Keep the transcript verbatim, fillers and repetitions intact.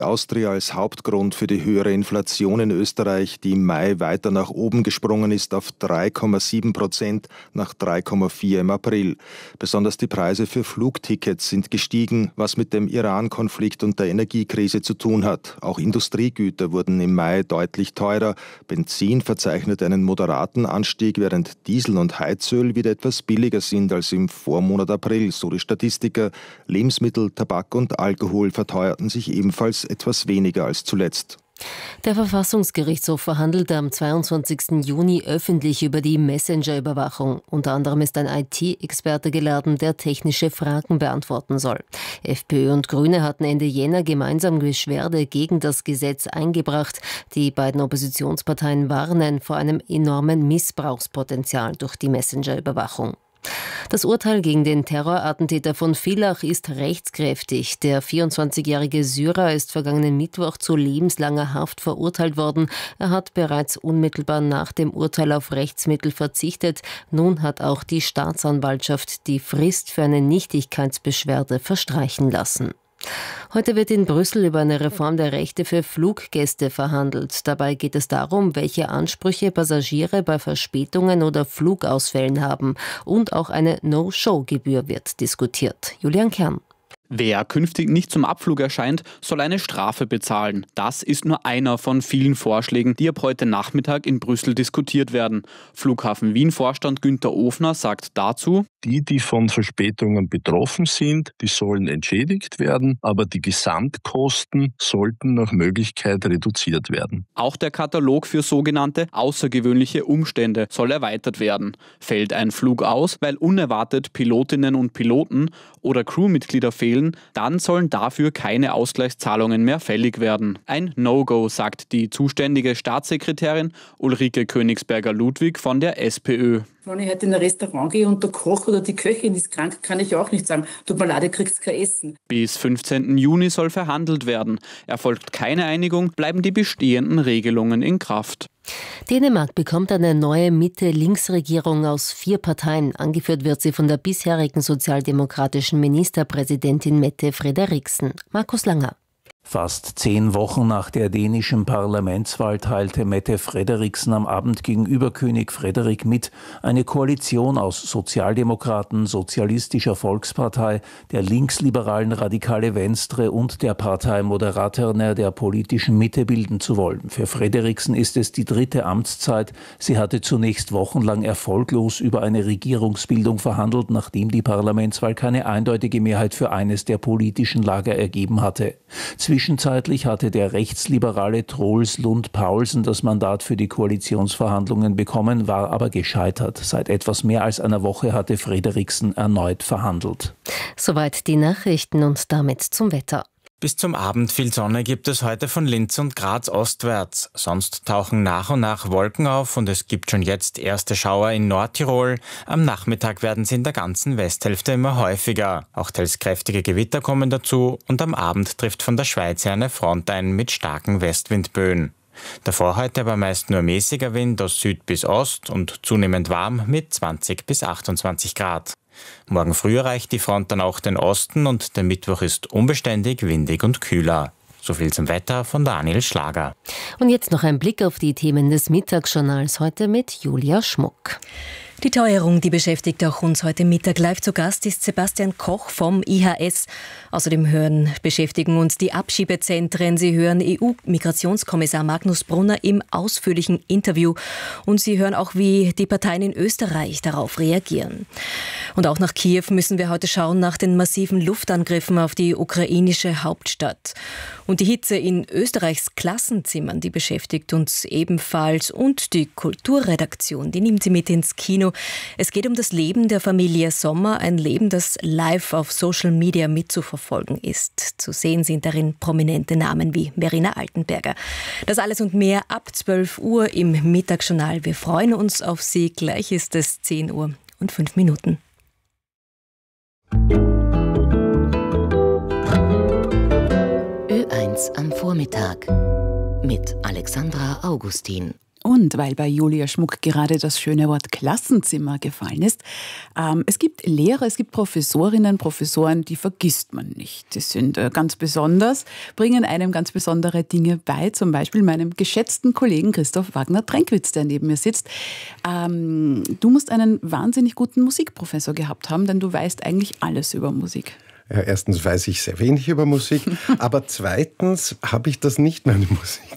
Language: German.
Austria als Hauptgrund für die höhere Inflation in Österreich, die im Mai weiter nach oben gesprungen ist auf drei Komma sieben Prozent nach drei Komma vier im April. Besonders die Preise für Flugtickets sind gestiegen, was mit dem Iran-Konflikt und der Energiekrise zu tun hat. Auch Industriegüter wurden im Mai deutlich teurer. Benzin verzeichnet einen moderaten Anstieg, während Diesel und Heizöl wieder etwas billiger sind als im Vormonat April, so die Statistiker. Lebensmittel, Tabak und Alkohol verteuerten sich ebenfalls etwas weniger als zuletzt. Der Verfassungsgerichtshof verhandelte am zweiundzwanzigsten Juni öffentlich über die Messenger-Überwachung. Unter anderem ist ein I T-Experte geladen, der technische Fragen beantworten soll. FPÖ und Grüne hatten Ende Jänner gemeinsam Beschwerde gegen das Gesetz eingebracht. Die beiden Oppositionsparteien warnen vor einem enormen Missbrauchspotenzial durch die Messenger-Überwachung. Das Urteil gegen den Terrorattentäter von Villach ist rechtskräftig. Der vierundzwanzigjährige Syrer ist vergangenen Mittwoch zu lebenslanger Haft verurteilt worden. Er hat bereits unmittelbar nach dem Urteil auf Rechtsmittel verzichtet. Nun hat auch die Staatsanwaltschaft die Frist für eine Nichtigkeitsbeschwerde verstreichen lassen. Heute wird in Brüssel über eine Reform der Rechte für Fluggäste verhandelt. Dabei geht es darum, welche Ansprüche Passagiere bei Verspätungen oder Flugausfällen haben. Und auch eine No-Show-Gebühr wird diskutiert. Julian Kern. Wer künftig nicht zum Abflug erscheint, soll eine Strafe bezahlen. Das ist nur einer von vielen Vorschlägen, die ab heute Nachmittag in Brüssel diskutiert werden. Flughafen Wien-Vorstand Günther Ofner sagt dazu: Die, die von Verspätungen betroffen sind, die sollen entschädigt werden, aber die Gesamtkosten sollten nach Möglichkeit reduziert werden. Auch der Katalog für sogenannte außergewöhnliche Umstände soll erweitert werden. Fällt ein Flug aus, weil unerwartet Pilotinnen und Piloten oder Crewmitglieder fehlen, dann sollen dafür keine Ausgleichszahlungen mehr fällig werden. Ein No-Go, sagt die zuständige Staatssekretärin Ulrike Königsberger-Ludwig von der SPÖ. Wenn ich heute in ein Restaurant gehe und der Koch oder die Köchin ist krank, kann ich auch nicht sagen, tut mir leid, ihr kriegt kein Essen. Bis fünfzehnten Juni soll verhandelt werden. Erfolgt keine Einigung, bleiben die bestehenden Regelungen in Kraft. Dänemark bekommt eine neue Mitte-Links-Regierung aus vier Parteien. Angeführt wird sie von der bisherigen sozialdemokratischen Ministerpräsidentin Mette Frederiksen. Markus Langer. Fast zehn Wochen nach der dänischen Parlamentswahl teilte Mette Frederiksen am Abend gegenüber König Frederik mit, eine Koalition aus Sozialdemokraten, Sozialistischer Volkspartei, der linksliberalen Radikale Venstre und der Partei Moderaterna der politischen Mitte bilden zu wollen. Für Frederiksen ist es die dritte Amtszeit. Sie hatte zunächst wochenlang erfolglos über eine Regierungsbildung verhandelt, nachdem die Parlamentswahl keine eindeutige Mehrheit für eines der politischen Lager ergeben hatte. Zwischenzeitlich hatte der rechtsliberale Troels Lund Paulsen das Mandat für die Koalitionsverhandlungen bekommen, war aber gescheitert. Seit etwas mehr als einer Woche hatte Frederiksen erneut verhandelt. Soweit die Nachrichten und damit zum Wetter. Bis zum Abend viel Sonne gibt es heute von Linz und Graz ostwärts. Sonst tauchen nach und nach Wolken auf und es gibt schon jetzt erste Schauer in Nordtirol. Am Nachmittag werden sie in der ganzen Westhälfte immer häufiger. Auch teils kräftige Gewitter kommen dazu und am Abend trifft von der Schweiz her eine Front ein mit starken Westwindböen. Davor heute aber meist nur mäßiger Wind aus Süd bis Ost und zunehmend warm mit zwanzig bis achtundzwanzig Grad. Morgen früh erreicht die Front dann auch den Osten und der Mittwoch ist unbeständig, windig und kühler. So viel zum Wetter von Daniel Schlager. Und jetzt noch ein Blick auf die Themen des Mittagsjournals heute mit Julia Schmuck. Die Teuerung, die beschäftigt auch uns heute Mittag. Live zu Gast ist Sebastian Koch vom I H S. Außerdem hören, beschäftigen uns die Abschiebezentren. Sie hören E U-Migrationskommissar Magnus Brunner im ausführlichen Interview. Und Sie hören auch, wie die Parteien in Österreich darauf reagieren. Und auch nach Kiew müssen wir heute schauen nach den massiven Luftangriffen auf die ukrainische Hauptstadt. Und die Hitze in Österreichs Klassenzimmern, die beschäftigt uns ebenfalls. Und die Kulturredaktion, die nimmt Sie mit ins Kino. Es geht um das Leben der Familie Sommer, ein Leben, das live auf Social Media mitzuverfolgen ist. Zu sehen sind darin prominente Namen wie Verena Altenberger. Das alles und mehr ab zwölf Uhr im Mittagsjournal. Wir freuen uns auf Sie. Gleich ist es zehn Uhr und fünf Minuten. Ö eins am Vormittag mit Alexandra Augustin. Und weil bei Julia Schmuck gerade das schöne Wort Klassenzimmer gefallen ist, ähm, es gibt Lehrer, es gibt Professorinnen, Professoren, die vergisst man nicht. Die sind äh, ganz besonders, bringen einem ganz besondere Dinge bei, zum Beispiel meinem geschätzten Kollegen Christoph Wagner-Trenkwitz, der neben mir sitzt. Ähm, du musst einen wahnsinnig guten Musikprofessor gehabt haben, denn du weißt eigentlich alles über Musik. Ja, erstens weiß ich sehr wenig über Musik, aber zweitens habe ich das nicht, meine Musik